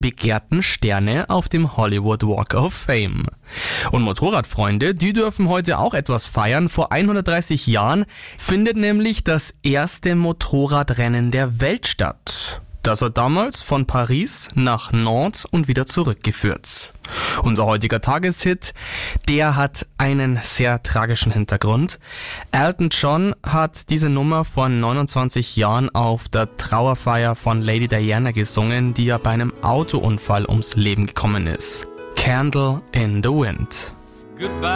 begehrten Sterne auf dem Hollywood Walk of Fame. Und Motorradfreunde, die dürfen heute auch etwas feiern. Vor 130 Jahren findet nämlich das erste Motorradrennen der Welt statt. Das hat damals von Paris nach Nantes und wieder zurückgeführt. Unser heutiger Tageshit, der hat einen sehr tragischen Hintergrund. Elton John hat diese Nummer vor 29 Jahren auf der Trauerfeier von Lady Diana gesungen, die ja bei einem Autounfall ums Leben gekommen ist. Candle in the Wind. Goodbye.